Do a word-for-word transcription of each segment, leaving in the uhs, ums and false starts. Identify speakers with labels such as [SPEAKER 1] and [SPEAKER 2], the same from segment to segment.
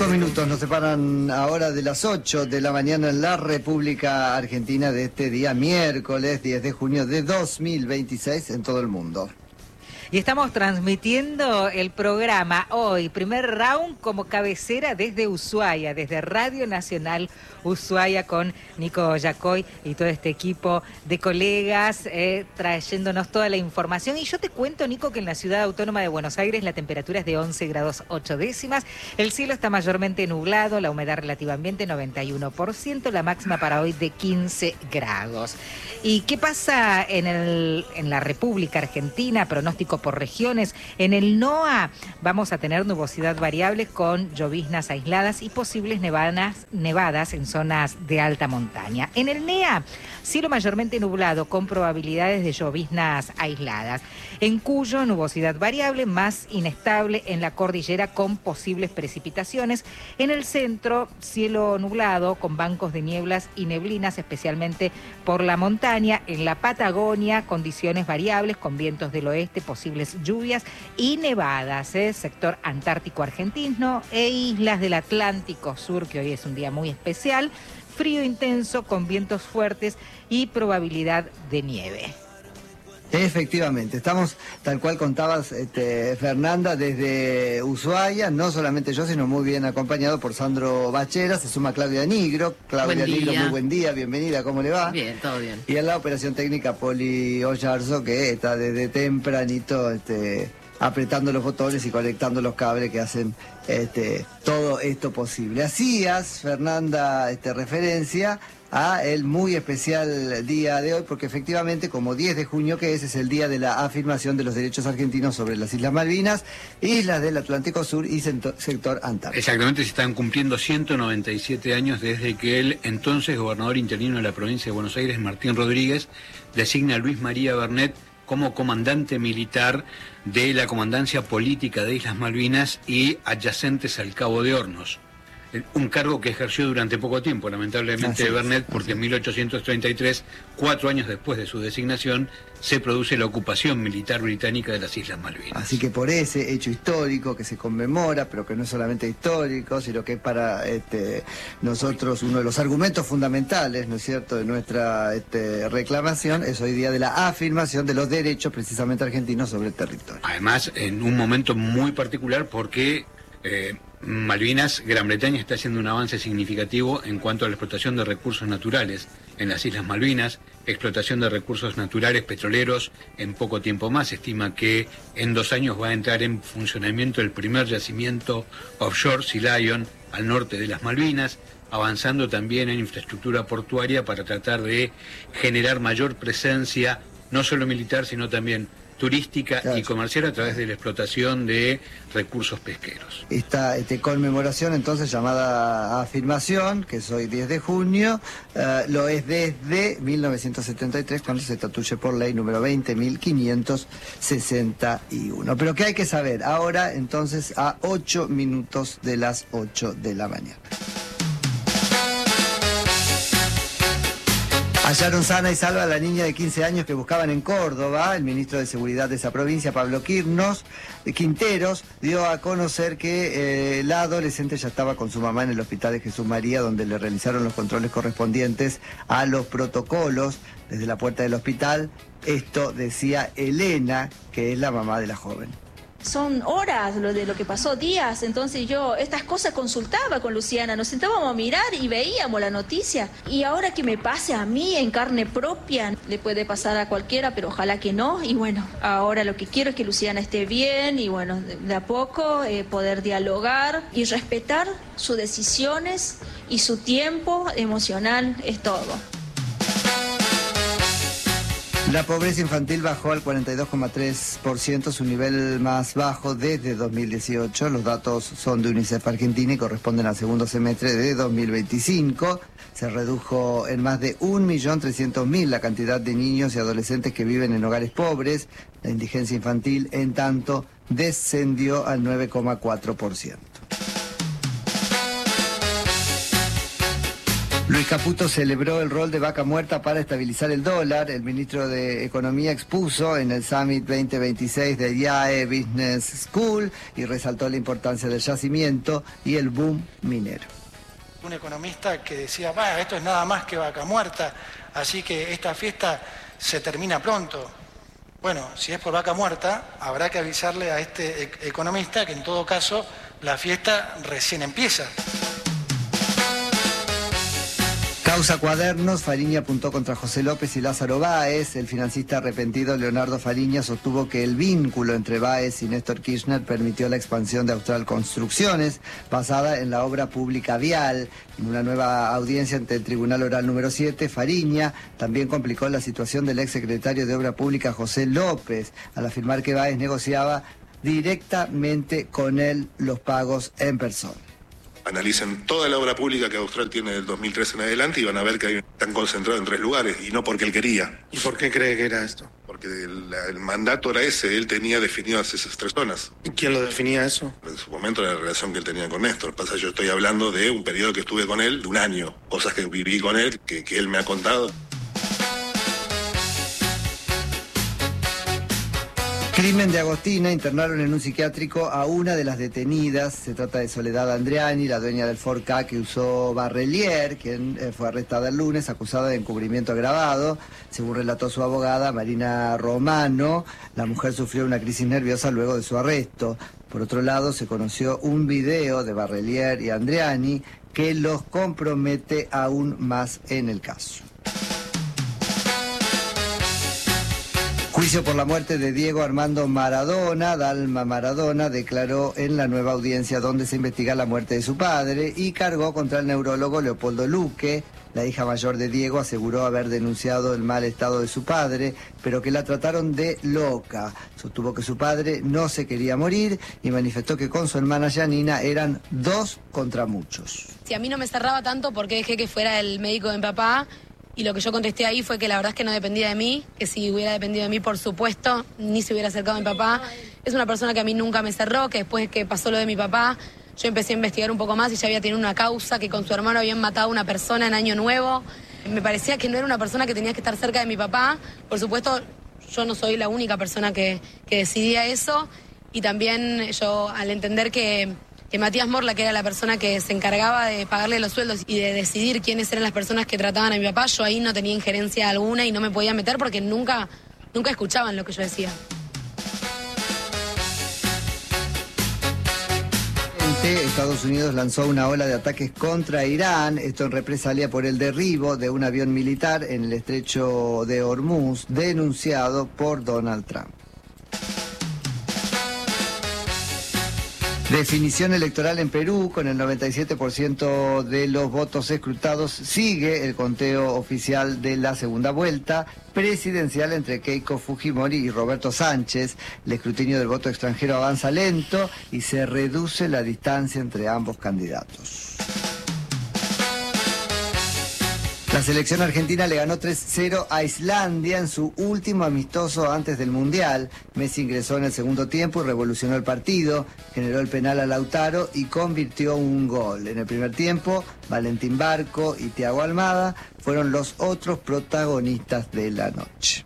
[SPEAKER 1] Cinco minutos nos separan ahora de las ocho de la mañana en la República Argentina de este día miércoles diez de junio de dos mil veintiséis en todo el mundo.
[SPEAKER 2] Y estamos transmitiendo el programa hoy, primer round como cabecera desde Ushuaia, desde Radio Nacional Ushuaia, con Nico Yacoy y todo este equipo de colegas eh, trayéndonos toda la información. Y yo te cuento, Nico, que en la Ciudad Autónoma de Buenos Aires la temperatura es de once grados ocho décimas, el cielo está mayormente nublado, la humedad relativa ambiente noventa y uno por ciento, la máxima para hoy de quince grados. ¿Y qué pasa en, el, en la República Argentina? Pronóstico por regiones. En el NOA vamos a tener nubosidad variable con lloviznas aisladas y posibles nevadas, nevadas en zonas de alta montaña. En el NEA, cielo mayormente nublado con probabilidades de lloviznas aisladas. En Cuyo, nubosidad variable más inestable en la cordillera con posibles precipitaciones. En el centro, cielo nublado con bancos de nieblas y neblinas, especialmente por la montaña. En la Patagonia, condiciones variables con vientos del oeste, posibles lluvias y nevadas, ¿eh? Sector antártico argentino e islas del Atlántico Sur, que hoy es un día muy especial, frío intenso con vientos fuertes y probabilidad de nieve.
[SPEAKER 1] Efectivamente, estamos, tal cual contabas, este, Fernanda, desde Ushuaia, no solamente yo, sino muy bien acompañado por Sandro Bachera, se suma Claudia Nigro. Claudia Nigro, muy buen día, bienvenida, ¿cómo le va?
[SPEAKER 3] Bien, todo bien.
[SPEAKER 1] Y en la operación técnica, Poli Ollarzo, que está desde tempranito este, apretando los botones y conectando los cables que hacen este, todo esto posible. Hacías, Fernanda, este, referencia a el muy especial día de hoy, porque efectivamente, como diez de junio que es, es el día de la afirmación de los derechos argentinos sobre las Islas Malvinas, islas del Atlántico Sur y sector antártico.
[SPEAKER 4] Exactamente, se están cumpliendo ciento noventa y siete años desde que el entonces gobernador interino de la provincia de Buenos Aires, Martín Rodríguez, designa a Luis María Bernet como comandante militar de la Comandancia Política de Islas Malvinas y adyacentes al Cabo de Hornos. Un cargo que ejerció durante poco tiempo, lamentablemente, de Bernet, porque en mil ochocientos treinta y tres, cuatro años después de su designación, se produce la ocupación militar británica de las Islas Malvinas.
[SPEAKER 1] Así que por ese hecho histórico que se conmemora, pero que no es solamente histórico, sino que es para este, nosotros uno de los argumentos fundamentales, ¿no es cierto?, de nuestra este, reclamación, es hoy día de la afirmación de los derechos precisamente argentinos sobre el territorio.
[SPEAKER 4] Además, en un momento muy particular, porque Eh, Malvinas, Gran Bretaña está haciendo un avance significativo en cuanto a la explotación de recursos naturales en las Islas Malvinas, explotación de recursos naturales petroleros en poco tiempo más. Se estima que en dos años va a entrar en funcionamiento el primer yacimiento offshore, Sea Lion, al norte de las Malvinas, avanzando también en infraestructura portuaria para tratar de generar mayor presencia, no solo militar, sino también turística, claro, y comercial a través de la explotación de recursos pesqueros.
[SPEAKER 1] Esta este, conmemoración entonces llamada afirmación, que es hoy diez de junio, uh, lo es desde mil novecientos setenta y tres, cuando se estatuye por ley número veinte mil quinientos sesenta y uno. Pero ¿qué hay que saber? Ahora entonces a ocho minutos de las ocho de la mañana. Hallaron sana y salva a la niña de quince años que buscaban en Córdoba. El ministro de Seguridad de esa provincia, Pablo Quirnos, Quinteros, dio a conocer que eh, la adolescente ya estaba con su mamá en el hospital de Jesús María, donde le realizaron los controles correspondientes a los protocolos desde la puerta del hospital. Esto decía Elena, que es la mamá de la joven.
[SPEAKER 5] Son horas lo de lo que pasó, días, entonces yo estas cosas consultaba con Luciana, nos sentábamos a mirar y veíamos la noticia. Y ahora que me pase a mí en carne propia, le puede pasar a cualquiera, pero ojalá que no. Y bueno, ahora lo que quiero es que Luciana esté bien y bueno, de, de a poco eh, poder dialogar y respetar sus decisiones y su tiempo emocional, es todo.
[SPEAKER 1] La pobreza infantil bajó al cuarenta y dos coma tres por ciento, su nivel más bajo desde dos mil dieciocho. Los datos son de UNICEF Argentina y corresponden al segundo semestre de dos mil veinticinco. Se redujo en más de un millón trescientos mil la cantidad de niños y adolescentes que viven en hogares pobres. La indigencia infantil, en tanto, descendió al nueve coma cuatro por ciento. Luis Caputo celebró el rol de vaca muerta para estabilizar el dólar. El ministro de Economía expuso en el Summit veinte veintiséis de I A E Business School y resaltó la importancia del yacimiento y el boom minero.
[SPEAKER 3] Un economista que decía, bah, esto es nada más que vaca muerta, así que esta fiesta se termina pronto. Bueno, si es por vaca muerta, habrá que avisarle a este e- economista que en todo caso la fiesta recién empieza.
[SPEAKER 1] Causa Cuadernos, Fariña apuntó contra José López y Lázaro Báez. El financista arrepentido Leonardo Fariña sostuvo que el vínculo entre Báez y Néstor Kirchner permitió la expansión de Austral Construcciones, basada en la obra pública vial. En una nueva audiencia ante el Tribunal Oral número siete, Fariña también complicó la situación del exsecretario de Obra Pública José López, al afirmar que Báez negociaba directamente con él los pagos en persona.
[SPEAKER 6] Analicen toda la obra pública que Austral tiene del dos mil trece en adelante y van a ver que hay, están concentrados en tres lugares, y no porque él quería.
[SPEAKER 7] ¿Y por qué cree que era esto?
[SPEAKER 6] Porque el, el mandato era ese, él tenía definidas esas tres zonas.
[SPEAKER 7] ¿Y quién lo definía eso?
[SPEAKER 6] En su momento era la relación que él tenía con Néstor. Pasa, yo estoy hablando de un periodo que estuve con él, de un año, cosas que viví con él, que, que él me ha contado.
[SPEAKER 1] Crimen de Agostina, internaron en un psiquiátrico a una de las detenidas. Se trata de Soledad Andriani, la dueña del Ford Ka que usó Barrelier, quien eh, fue arrestada el lunes, acusada de encubrimiento agravado. Según relató su abogada, Marina Romano, la mujer sufrió una crisis nerviosa luego de su arresto. Por otro lado, se conoció un video de Barrelier y Andriani que los compromete aún más en el caso. Juicio por la muerte de Diego Armando Maradona. Dalma Maradona declaró en la nueva audiencia donde se investiga la muerte de su padre y cargó contra el neurólogo Leopoldo Luque. La hija mayor de Diego aseguró haber denunciado el mal estado de su padre, pero que la trataron de loca. Sostuvo que su padre no se quería morir y manifestó que con su hermana Janina eran dos contra muchos.
[SPEAKER 8] Si a mí no me cerraba tanto, ¿por qué dejé que fuera el médico de mi papá? Y lo que yo contesté ahí fue que la verdad es que no dependía de mí, que si hubiera dependido de mí, por supuesto, ni se hubiera acercado a mi papá. Es una persona que a mí nunca me cerró, que después que pasó lo de mi papá, yo empecé a investigar un poco más y ya había tenido una causa, que con su hermano habían matado a una persona en Año Nuevo. Me parecía que no era una persona que tenía que estar cerca de mi papá. Por supuesto, yo no soy la única persona que, que decidía eso. Y también yo, al entender que... que Matías Morla, que era la persona que se encargaba de pagarle los sueldos y de decidir quiénes eran las personas que trataban a mi papá, yo ahí no tenía injerencia alguna y no me podía meter porque nunca, nunca escuchaban lo que yo decía.
[SPEAKER 1] Estados Unidos lanzó una ola de ataques contra Irán, esto en represalia por el derribo de un avión militar en el estrecho de Hormuz, denunciado por Donald Trump. Definición electoral en Perú, con el noventa y siete por ciento de los votos escrutados, sigue el conteo oficial de la segunda vuelta presidencial entre Keiko Fujimori y Roberto Sánchez. El escrutinio del voto extranjero avanza lento y se reduce la distancia entre ambos candidatos. La selección argentina le ganó tres cero a Islandia en su último amistoso antes del Mundial. Messi ingresó en el segundo tiempo y revolucionó el partido, generó el penal a Lautaro y convirtió un gol. En el primer tiempo, Valentín Barco y Thiago Almada fueron los otros protagonistas de la noche.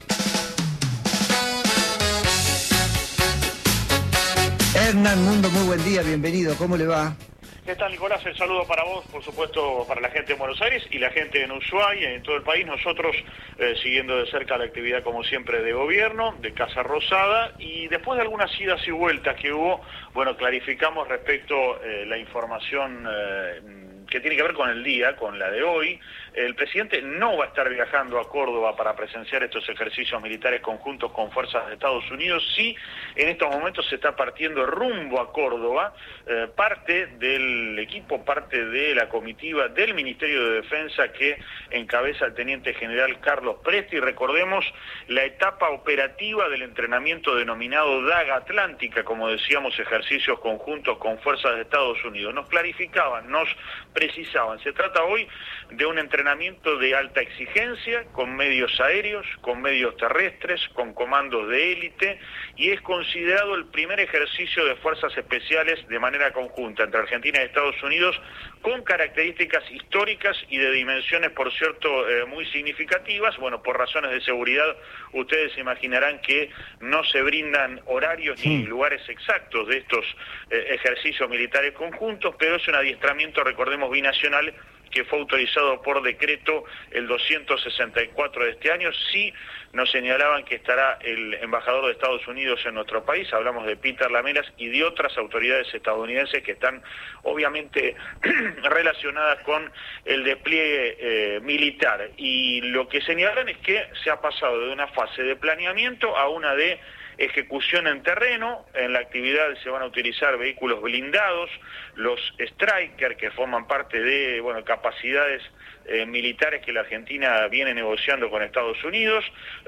[SPEAKER 1] Hernán Mundo, muy buen día, bienvenido, ¿cómo le va?
[SPEAKER 9] ¿Qué tal, Nicolás? El saludo para vos, por supuesto, para la gente en Buenos Aires y la gente en Ushuaia y en todo el país. Nosotros eh, siguiendo de cerca la actividad, como siempre, de gobierno, de Casa Rosada, y después de algunas idas y vueltas que hubo, bueno, clarificamos respecto eh, la información eh, que tiene que ver con el día, con la de hoy. El presidente no va a estar viajando a Córdoba para presenciar estos ejercicios militares conjuntos con fuerzas de Estados Unidos. Sí, en estos momentos se está partiendo rumbo a Córdoba, eh, parte del equipo, parte de la comitiva del Ministerio de Defensa que encabeza el teniente general Carlos Presti. Recordemos la etapa operativa del entrenamiento denominado Daga Atlántica, como decíamos, ejercicios conjuntos con fuerzas de Estados Unidos. Nos clarificaban, nos precisaban, se trata hoy de un entrenamiento de alta exigencia, con medios aéreos, con medios terrestres, con comandos de élite, y es considerado el primer ejercicio de fuerzas especiales de manera conjunta entre Argentina y Estados Unidos con características históricas y de dimensiones, por cierto, eh, muy significativas. Bueno, por razones de seguridad, ustedes se imaginarán que no se brindan horarios sí. ni lugares exactos de estos eh, ejercicios militares conjuntos, pero es un adiestramiento, recordemos, binacional, que fue autorizado por decreto el doscientos sesenta y cuatro de este año. Sí nos señalaban que estará el embajador de Estados Unidos en nuestro país, hablamos de Peter Lamelas y de otras autoridades estadounidenses que están obviamente relacionadas con el despliegue eh, militar. Y lo que señalan es que se ha pasado de una fase de planeamiento a una de ejecución en terreno. En la actividad se van a utilizar vehículos blindados, los Stryker, que forman parte de bueno capacidades eh, militares que la Argentina viene negociando con Estados Unidos,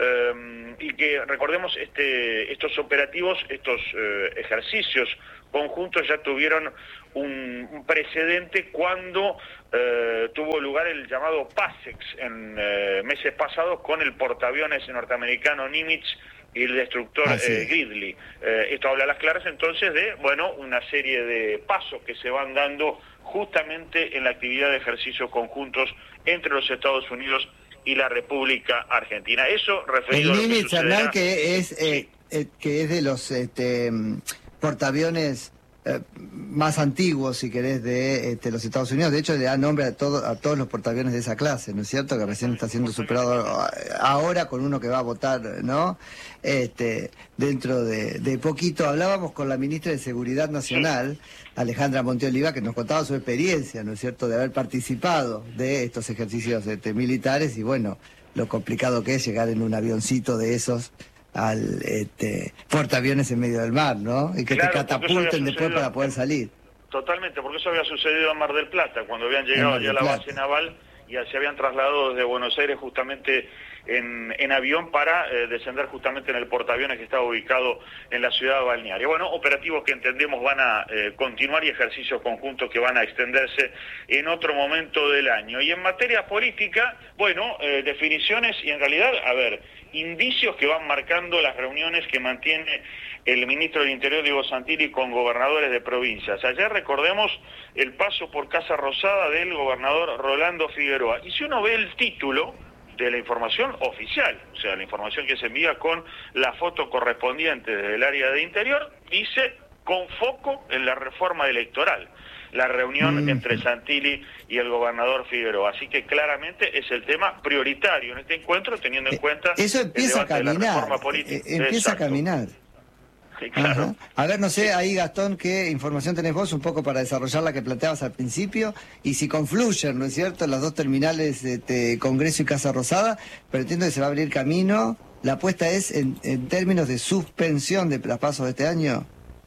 [SPEAKER 9] eh, y que recordemos este estos operativos, estos eh, ejercicios conjuntos ya tuvieron un, un precedente cuando eh, tuvo lugar el llamado PASEX en eh, meses pasados con el portaaviones norteamericano Nimitz y el destructor ah, sí. eh, Gridley. Eh, esto habla a las claras entonces de, bueno, una serie de pasos que se van dando justamente en la actividad de ejercicios conjuntos entre los Estados Unidos y la República Argentina. Eso referido
[SPEAKER 1] el
[SPEAKER 9] a lo que
[SPEAKER 1] Nimitz,
[SPEAKER 9] sucederá...
[SPEAKER 1] Hernán, que es, eh,
[SPEAKER 9] sí.
[SPEAKER 1] eh, que es de los este, portaaviones eh, más antiguos, si querés, de este, los Estados Unidos. De hecho, le da nombre a, todo, a todos los portaaviones de esa clase, ¿no es cierto? Que recién está siendo superado ahora con uno que va a votar, ¿no? Este, dentro de, de poquito. Hablábamos con la ministra de Seguridad Nacional, Alejandra Monteoliva, que nos contaba su experiencia, ¿no es cierto?, de haber participado de estos ejercicios este, militares y, bueno, lo complicado que es llegar en un avioncito de esos al este, portaaviones en medio del mar, ¿no? Y que claro, te catapulten después para poder salir.
[SPEAKER 9] Totalmente, porque eso había sucedido en Mar del Plata, cuando habían llegado ya a la Plata. base naval y se habían trasladado desde Buenos Aires justamente en, en avión para eh, descender justamente en el portaaviones que estaba ubicado en la ciudad balnearia. Bueno, operativos que entendemos van a eh, continuar y ejercicios conjuntos que van a extenderse en otro momento del año. Y en materia política, bueno, eh, definiciones y en realidad, a ver, indicios que van marcando las reuniones que mantiene el ministro del Interior, Diego Santilli, con gobernadores de provincias. Ayer recordemos el paso por Casa Rosada del gobernador Rolando Figueroa. Y si uno ve el título de la información oficial, o sea, la información que se envía con la foto correspondiente desde el área de Interior, dice con foco en la reforma electoral, la reunión mm. entre Santilli y el gobernador Figueroa. Así que claramente es el tema prioritario en este encuentro, teniendo en cuenta
[SPEAKER 1] eso empieza
[SPEAKER 9] el debate
[SPEAKER 1] a caminar,
[SPEAKER 9] de la reforma política.
[SPEAKER 1] Eh, empieza Exacto. a caminar.
[SPEAKER 9] Sí, claro.
[SPEAKER 1] A ver, no sé, ahí Gastón, ¿qué información tenés vos un poco para desarrollar la que planteabas al principio? Y si confluyen, ¿no es cierto?, las dos terminales, este, Congreso y Casa Rosada, pero entiendo que se va a abrir camino. ¿La apuesta es en, en términos de suspensión de las pasos de este año?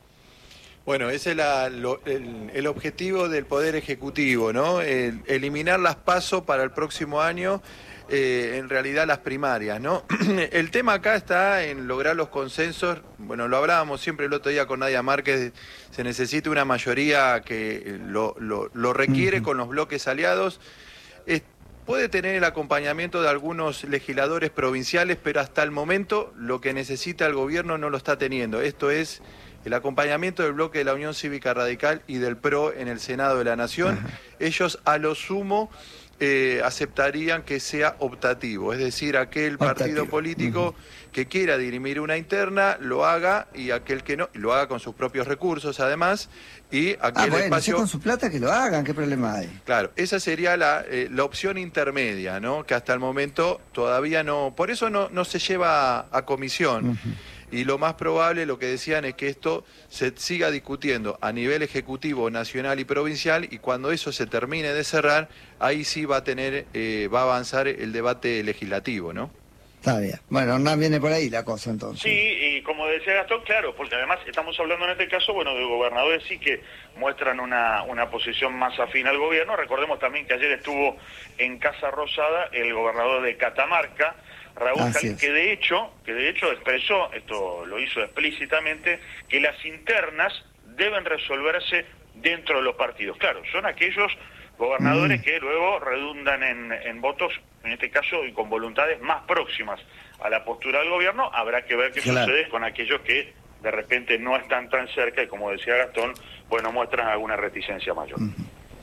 [SPEAKER 10] Bueno, ese es la, lo, el, el objetivo del Poder Ejecutivo, ¿no? El, eliminar las pasos para el próximo año. Eh, en realidad las primarias, ¿no? El tema acá está en lograr los consensos. Bueno, lo hablábamos siempre el otro día con Nadia Márquez, se necesita una mayoría que lo, lo, lo requiere uh-huh. con los bloques aliados. Eh, puede tener el acompañamiento de algunos legisladores provinciales, pero hasta el momento lo que necesita el gobierno no lo está teniendo. Esto es el acompañamiento del bloque de la Unión Cívica Radical y del P R O en el Senado de la Nación. Uh-huh. Ellos a lo sumo Eh, aceptarían que sea optativo, es decir, aquel optativo. partido político uh-huh. que quiera dirimir una interna lo haga y aquel que no, lo haga con sus propios recursos además, y aquel
[SPEAKER 1] ah, bueno,
[SPEAKER 10] espacio...
[SPEAKER 1] si con su plata que lo hagan, ¿qué problema hay?
[SPEAKER 10] Claro, esa sería la, eh, la opción intermedia, ¿no? Que hasta el momento todavía no, por eso no, no se lleva a, a comisión. Uh-huh. Y lo más probable, lo que decían, es que esto se siga discutiendo a nivel ejecutivo, nacional y provincial, y cuando eso se termine de cerrar, ahí sí va a tener, eh, va a avanzar el debate legislativo, ¿no?
[SPEAKER 1] Está bien. Bueno, Hernán, viene por ahí la cosa entonces.
[SPEAKER 9] Sí, y como decía Gastón, claro, porque además estamos hablando en este caso, bueno, de gobernadores sí que muestran una, una posición más afín al gobierno. Recordemos también que ayer estuvo en Casa Rosada el gobernador de Catamarca, Raúl Jalín, que de hecho, que de hecho expresó, esto lo hizo explícitamente, que las internas deben resolverse dentro de los partidos. Claro, son aquellos gobernadores mm. que luego redundan en, en votos, en este caso, y con voluntades más próximas a la postura del gobierno. Habrá que ver qué claro. sucede con aquellos que de repente no están tan cerca y, como decía Gastón, bueno, muestran alguna reticencia mayor.
[SPEAKER 1] Mm.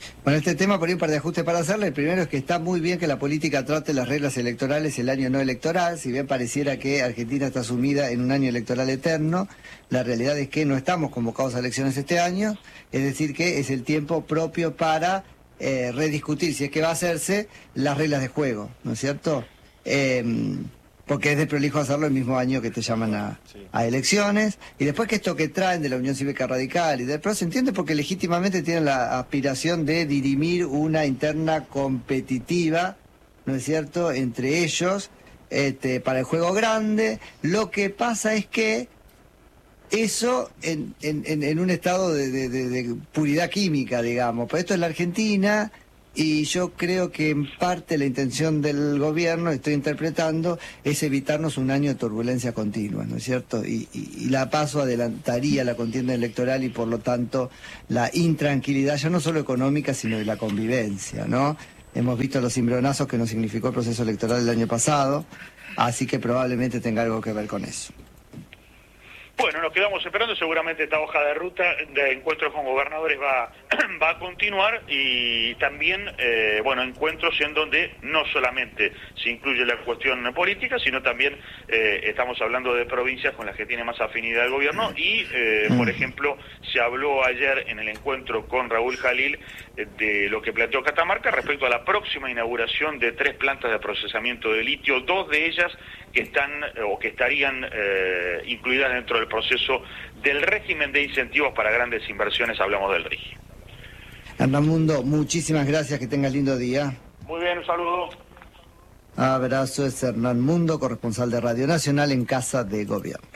[SPEAKER 1] Bueno, este tema por ahí un par de ajustes para hacerle. El primero es que está muy bien que la política trate las reglas electorales el año no electoral, si bien pareciera que Argentina está sumida en un año electoral eterno, la realidad es que no estamos convocados a elecciones este año, es decir que es el tiempo propio para eh, rediscutir, si es que va a hacerse, las reglas de juego, ¿no es cierto? Eh, porque es de prolijo hacerlo el mismo año que te llaman a, a elecciones, y después que esto que traen de la Unión Cívica Radical y del P R O se entiende porque legítimamente tienen la aspiración de dirimir una interna competitiva, ¿no es cierto?, entre ellos, este, para el juego grande. Lo que pasa es que eso en, en, en un estado de, de, de, de puridad química, digamos, pues esto es la Argentina. Y yo creo que en parte la intención del gobierno, estoy interpretando, es evitarnos un año de turbulencia continua, ¿no es cierto? Y, y, y la paso adelantaría la contienda electoral y por lo tanto la intranquilidad, ya no solo económica, sino de la convivencia, ¿no? Hemos visto los cimbronazos que nos significó el proceso electoral del año pasado, así que probablemente tenga algo que ver con eso.
[SPEAKER 9] Bueno, nos quedamos esperando, seguramente esta hoja de ruta de encuentros con gobernadores va, va a continuar y también, eh, bueno, encuentros en donde no solamente se incluye la cuestión política, sino también eh, estamos hablando de provincias con las que tiene más afinidad el gobierno y, eh, por ejemplo, se habló ayer en el encuentro con Raúl Jalil eh, de lo que planteó Catamarca respecto a la próxima inauguración de tres plantas de procesamiento de litio, dos de ellas que están o que estarían eh, incluidas dentro del proceso del régimen de incentivos para grandes inversiones, hablamos del R I G.
[SPEAKER 1] Hernán Mundo, muchísimas gracias, que tengas lindo día.
[SPEAKER 9] Muy bien, un saludo.
[SPEAKER 1] Abrazo, es Hernán Mundo, corresponsal de Radio Nacional en Casa de Gobierno.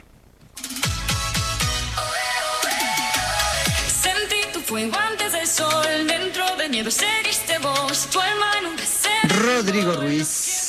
[SPEAKER 11] Sentí tu fuego antes del sol, dentro de nieve seriste vos, tu alma en un deseo.
[SPEAKER 1] Rodrigo Ruiz.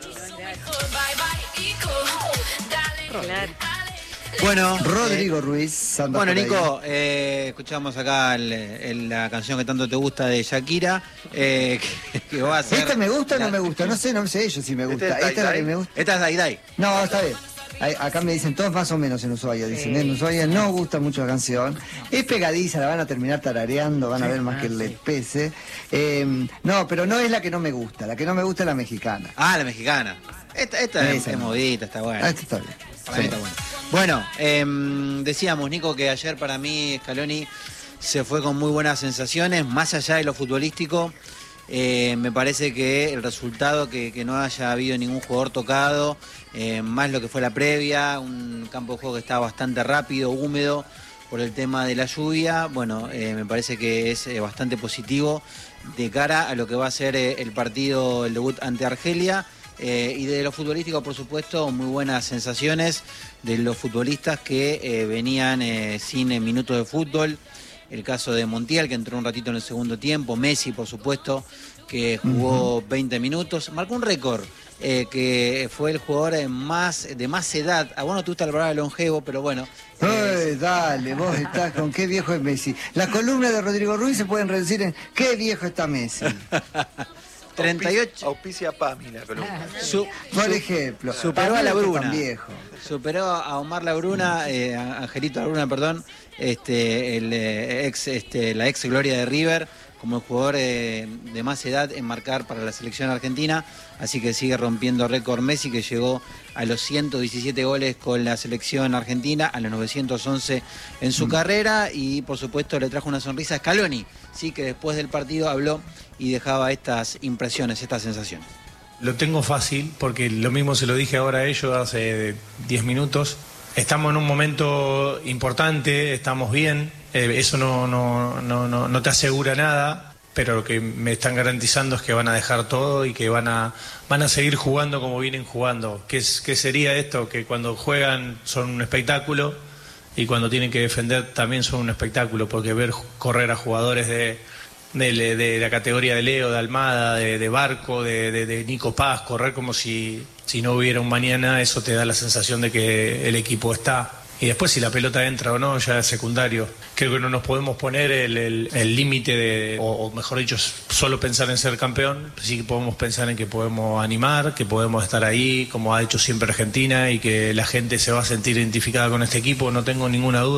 [SPEAKER 2] Claro.
[SPEAKER 12] Bueno,
[SPEAKER 1] Rodrigo eh, Ruiz. Sandra
[SPEAKER 12] bueno, Nico, eh, escuchamos acá el, el, la canción que tanto te gusta de Shakira. Eh, que, que va a ser
[SPEAKER 1] ¿Esta me gusta o
[SPEAKER 12] la...
[SPEAKER 1] no me gusta? No sé, no sé yo si me gusta.
[SPEAKER 12] ¿Esta es
[SPEAKER 1] Esta es la que me gusta.
[SPEAKER 12] Esta es Dai Dai.
[SPEAKER 1] No, está bien. Acá me dicen todos más o menos en Ushuaia, dicen, sí. En Ushuaia no gusta mucho la canción, es pegadiza, la van a terminar tarareando, van a ver más ah, que sí. Les pese. Eh, no, pero no es la que no me gusta, la que no me gusta es la mexicana.
[SPEAKER 12] Ah, la mexicana. Esta, esta es, es modita, está buena.
[SPEAKER 1] Ah, esta está bien.
[SPEAKER 12] Para sí. mí está bueno. Bueno, eh, decíamos, Nico, que ayer para mí Scaloni se fue con muy buenas sensaciones, más allá de lo futbolístico. Eh, me parece que el resultado, que, que no haya habido ningún jugador tocado, eh, más lo que fue la previa, un campo de juego que estaba bastante rápido, húmedo por el tema de la lluvia, bueno, eh, me parece que es eh, bastante positivo de cara a lo que va a ser eh, el partido, el debut ante Argelia. Eh, y de lo futbolístico, por supuesto, muy buenas sensaciones de los futbolistas que eh, venían eh, sin eh, minutos de fútbol. El caso de Montiel, que entró un ratito en el segundo tiempo. Messi, por supuesto, que jugó uh-huh. veinte minutos. Marcó un récord, eh, que fue el jugador más de más edad. A vos no te gusta la palabra longevo, pero bueno.
[SPEAKER 1] Eh, Ay, dale, vos estás con qué viejo es Messi. Las columnas de Rodrigo Ruiz se pueden reducir en qué viejo está Messi.
[SPEAKER 12] treinta y ocho.
[SPEAKER 10] Auspicia Pami la columna.
[SPEAKER 12] Su,
[SPEAKER 1] Por
[SPEAKER 12] su,
[SPEAKER 1] ejemplo.
[SPEAKER 12] Superó a la Bruna.
[SPEAKER 1] Viejo.
[SPEAKER 12] Superó a Omar La Bruna, eh, a Angelito La Bruna, perdón, este, el, eh, ex, este, la ex gloria de River, como el jugador eh, de más edad en marcar para la selección argentina. Así que sigue rompiendo récord Messi, que llegó a los ciento diecisiete goles con la selección argentina, a los novecientos once en su mm. carrera. Y por supuesto le trajo una sonrisa a Scaloni, sí, que después del partido habló y dejaba estas impresiones, estas sensaciones.
[SPEAKER 13] Lo tengo fácil, porque lo mismo se lo dije ahora a ellos hace diez minutos. Estamos en un momento importante, estamos bien, eh, eso no, no, no, no, no te asegura nada, pero lo que me están garantizando es que van a dejar todo y que van a, van a seguir jugando como vienen jugando. ¿Qué, es, qué sería esto? Que cuando juegan son un espectáculo y cuando tienen que defender también son un espectáculo, porque ver correr a jugadores de... De, de la categoría de Leo, de Almada, de, de Barco, de, de, de Nico Paz, correr como si, si no hubiera un mañana, eso te da la sensación de que el equipo está. Y después si la pelota entra o no, ya es secundario. Creo que no nos podemos poner el límite de, o, o mejor dicho, solo pensar en ser campeón. Sí que podemos pensar en que podemos animar, que podemos estar ahí, como ha hecho siempre Argentina, y que la gente se va a sentir identificada con este equipo, no tengo ninguna duda.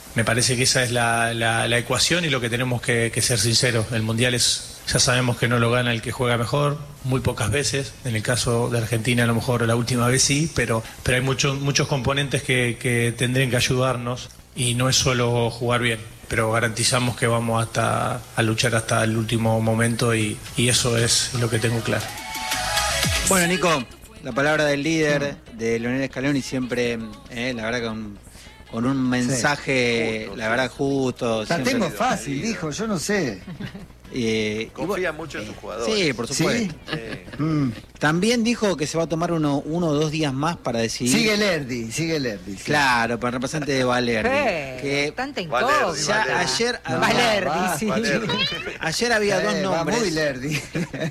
[SPEAKER 13] Me parece que esa es la, la, la ecuación y lo que tenemos que, que ser sinceros. El Mundial es, ya sabemos que no lo gana el que juega mejor, muy pocas veces. En el caso de Argentina a lo mejor la última vez sí, pero, pero hay muchos muchos componentes que, que tendrían que ayudarnos y no es solo jugar bien, pero garantizamos que vamos hasta a luchar hasta el último momento y, y eso es lo que tengo claro.
[SPEAKER 12] Bueno, Nico, la palabra del líder, de Leonel Scaloni, siempre, eh, la verdad, con, con un mensaje, sí. la verdad, justo.
[SPEAKER 1] La tengo fácil, dijo, yo no sé.
[SPEAKER 12] Eh,
[SPEAKER 10] Confía y, mucho en sus jugadores.
[SPEAKER 12] Sí, por supuesto. ¿Sí? Sí. Mm. También dijo que se va a tomar uno, uno o dos días más para decidir.
[SPEAKER 1] Sigue Lerdi, sigue Lerdi. Sí.
[SPEAKER 12] Claro, para el representante de Valerdi.
[SPEAKER 2] ¿Qué? Que tanta incógnita.
[SPEAKER 12] Ya ayer,
[SPEAKER 2] no, Valerdi,
[SPEAKER 12] va,
[SPEAKER 2] sí.
[SPEAKER 12] Valerdi. Ayer había eh, dos nombres.
[SPEAKER 1] Muy Lerdi.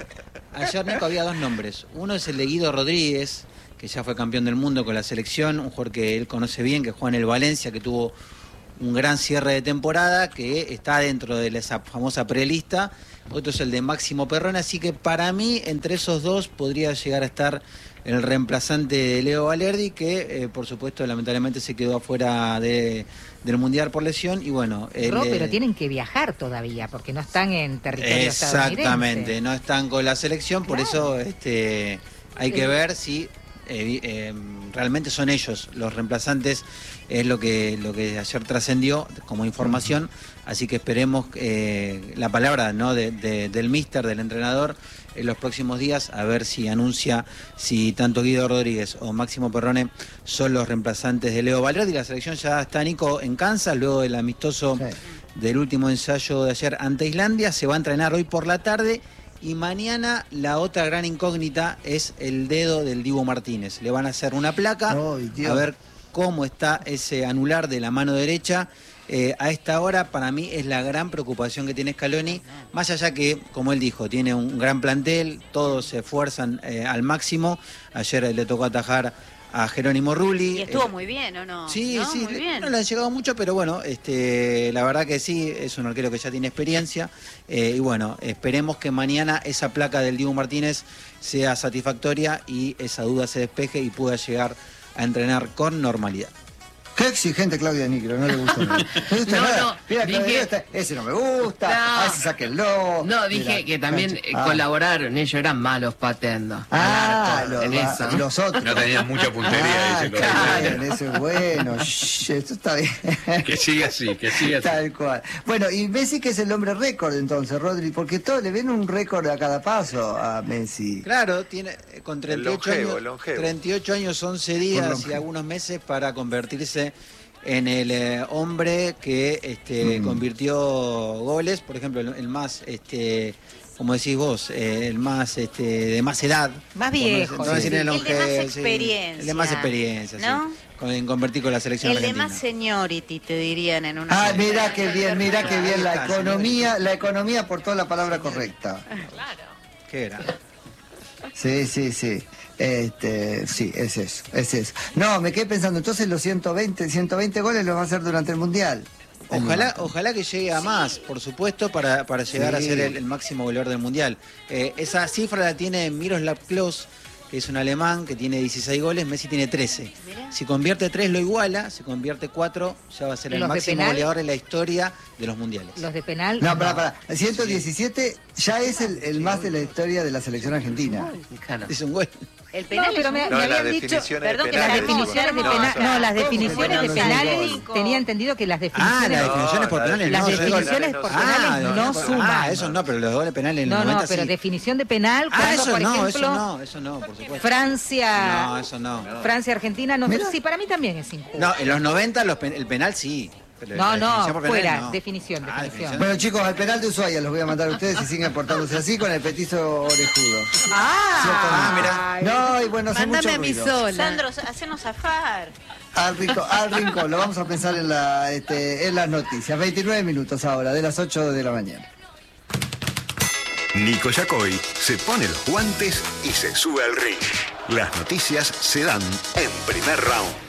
[SPEAKER 12] Ayer, Nico, había dos nombres. Uno es el de Guido Rodríguez, que ya fue campeón del mundo con la selección, un jugador que él conoce bien, que juega en el Valencia, que tuvo un gran cierre de temporada, que está dentro de esa famosa prelista. Otro es el de Máximo Perrone, así que para mí, entre esos dos, podría llegar a estar el reemplazante de Leo Valerdi, que eh, por supuesto lamentablemente se quedó afuera de, del Mundial por lesión. Y bueno,
[SPEAKER 2] el, Ro, pero tienen que viajar todavía, porque no están en territorio estadounidense.
[SPEAKER 12] Exactamente, no están con la selección, claro. Por eso este, hay que ver si eh, eh, realmente son ellos los reemplazantes. Es lo que, lo que ayer trascendió como información, así que esperemos eh, la palabra, ¿no? de, de, del míster, del entrenador, en los próximos días, a ver si anuncia si tanto Guido Rodríguez o Máximo Perrone son los reemplazantes de Leo Valerdi. La selección ya está, Nico, en Kansas, luego del amistoso sí. del último ensayo de ayer ante Islandia. Se va a entrenar hoy por la tarde. Y mañana la otra gran incógnita es el dedo del Dibu Martínez. Le van a hacer una placa, oh, a ver cómo está ese anular de la mano derecha. Eh, a esta hora, para mí, es la gran preocupación que tiene Scaloni, más allá que, como él dijo, tiene un gran plantel, todos se esfuerzan eh, al máximo. Ayer le tocó atajar a Jerónimo Rulli.
[SPEAKER 14] Y estuvo
[SPEAKER 12] eh,
[SPEAKER 14] muy bien, ¿o no?
[SPEAKER 12] Sí,
[SPEAKER 14] ¿No?
[SPEAKER 12] sí,
[SPEAKER 14] muy
[SPEAKER 12] le,
[SPEAKER 14] bien.
[SPEAKER 12] no le han llegado mucho, pero bueno, este, la verdad que sí, es un arquero que ya tiene experiencia. Eh, y bueno, esperemos que mañana esa placa del Dibu Martínez sea satisfactoria y esa duda se despeje y pueda llegar a entrenar con normalidad.
[SPEAKER 1] Qué exigente Claudia Nicro, no le gusta nada. No le gusta
[SPEAKER 15] no,
[SPEAKER 1] nada.
[SPEAKER 15] No,
[SPEAKER 1] Mira,
[SPEAKER 15] dije,
[SPEAKER 1] Claudia, esta, ese no me gusta, no, a ese sáquenlo.
[SPEAKER 15] No, dije Mira, que también ah. colaboraron, ellos eran malos pateando.
[SPEAKER 1] Ah,
[SPEAKER 15] los,
[SPEAKER 1] en
[SPEAKER 15] eso, ¿no?
[SPEAKER 1] los otros.
[SPEAKER 4] No tenían mucha puntería,
[SPEAKER 1] ah,
[SPEAKER 4] dice
[SPEAKER 1] claro, eso es bueno. Shh, esto está bien.
[SPEAKER 4] Que siga así, que siga así.
[SPEAKER 1] Tal cual. Bueno, y Messi que es el hombre récord entonces, Rodri, porque todos le ven un récord a cada paso a Messi.
[SPEAKER 12] Claro, tiene con treinta y ocho
[SPEAKER 10] longevo,
[SPEAKER 12] años,
[SPEAKER 10] longevo.
[SPEAKER 12] treinta y ocho años, once días y algunos meses para convertirse en el eh, hombre que este, mm. convirtió goles, por ejemplo, el, el más, este, como decís vos, eh, el más este, de más edad.
[SPEAKER 2] Más viejo.
[SPEAKER 12] No, no decir el,
[SPEAKER 14] el de más
[SPEAKER 12] Sí,
[SPEAKER 14] experiencia.
[SPEAKER 12] el de más experiencia,
[SPEAKER 14] ¿no?
[SPEAKER 12] Sí, con, en convertir con la selección
[SPEAKER 14] el
[SPEAKER 12] argentina.
[SPEAKER 14] El de más seniority, te dirían en una...
[SPEAKER 1] Ah, mira qué bien, mira qué bien, la economía, la economía aportó la palabra correcta.
[SPEAKER 14] Claro.
[SPEAKER 12] ¿Qué era?
[SPEAKER 1] Sí, sí, sí. Este, sí, es eso, es eso. No, me quedé pensando, entonces los ciento veinte, ciento veinte goles los va a hacer durante el Mundial.
[SPEAKER 12] Ojalá, ojalá que llegue a más, por supuesto, para, para llegar sí. a ser el, el máximo goleador del Mundial. Eh, esa cifra la tiene Miroslav Klose, que es un alemán que tiene dieciséis goles, Messi tiene trece. Mirá. Si convierte tres lo iguala, si convierte cuatro ya va a ser el máximo goleador en la historia de los mundiales.
[SPEAKER 2] Los de penal.
[SPEAKER 1] No, para, para. ciento diecisiete ya es el, el más de la historia de la selección argentina.
[SPEAKER 12] Es un gol.
[SPEAKER 14] El penal,
[SPEAKER 2] no, pero me,
[SPEAKER 10] no,
[SPEAKER 2] me habían dicho
[SPEAKER 10] perdón,
[SPEAKER 2] que las definiciones de penales, no, no, las definiciones de penales, tenía entendido que las definiciones,
[SPEAKER 12] ah, las definiciones por penales,
[SPEAKER 2] las
[SPEAKER 12] no,
[SPEAKER 2] definiciones por penales no, no suman.
[SPEAKER 12] Ah, eso no, pero los goles penales en el
[SPEAKER 2] no,
[SPEAKER 12] noventa
[SPEAKER 2] no, pero
[SPEAKER 12] sí.
[SPEAKER 2] definición de penal,
[SPEAKER 12] ah,
[SPEAKER 2] cuando,
[SPEAKER 12] eso
[SPEAKER 2] por
[SPEAKER 12] no,
[SPEAKER 2] ejemplo,
[SPEAKER 12] eso no, eso no, por supuesto.
[SPEAKER 2] Francia,
[SPEAKER 12] no, eso no,
[SPEAKER 2] Francia, Argentina, no, sí, para mí también es injusto.
[SPEAKER 12] No, en los noventa los pen, el penal sí.
[SPEAKER 2] Pero no, no, fuera, no. definición,
[SPEAKER 12] ah,
[SPEAKER 2] definición.
[SPEAKER 12] definición.
[SPEAKER 1] Bueno, chicos, al penal de Ushuaia los voy a mandar a ustedes y siguen portándose así con el petizo orejudo.
[SPEAKER 2] Ah,
[SPEAKER 1] ah mira. No, y bueno, hace
[SPEAKER 14] mándame
[SPEAKER 1] mucho ruido.
[SPEAKER 14] a mi sola. Sandro, hacenos zafar.
[SPEAKER 1] Al rincón, al rincón, lo vamos a pensar en, la, este, en las noticias. veintinueve minutos ahora, de las ocho de la mañana.
[SPEAKER 16] Nico Yacoy se pone los guantes y se sube al ring. Las noticias se dan en Primer Round.